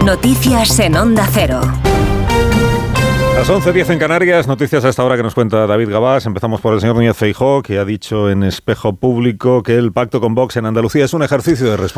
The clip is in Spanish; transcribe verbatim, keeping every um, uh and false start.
Noticias en Onda Cero. Las once diez en Canarias, noticias a esta hora que nos cuenta David Gabás. Empezamos por el señor Núñez Feijóo, que ha dicho en Espejo Público que el pacto con Vox en Andalucía es un ejercicio de responsabilidad.